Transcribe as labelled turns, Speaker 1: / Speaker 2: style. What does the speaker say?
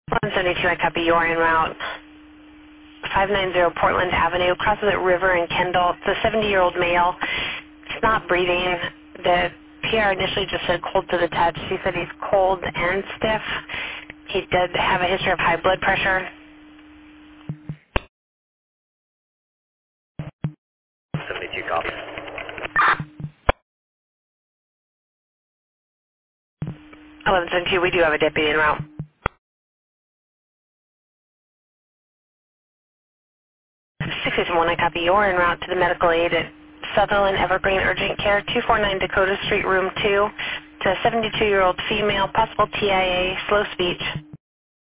Speaker 1: 172, I copy. You are en route. 590 Portland Avenue, crosses at River and Kendall. It's a 70-year-old male. He's not breathing. The PR initially just said cold to the touch. She said he's cold and stiff. He did have a history of high blood pressure.
Speaker 2: 72 copy.
Speaker 1: 1172, we do have a deputy en route. 661, I copy. You're en route to the medical aid at Sutherland Evergreen Urgent Care, 249 Dakota Street, room 2. To a 72-year-old female, possible TIA, slow speech.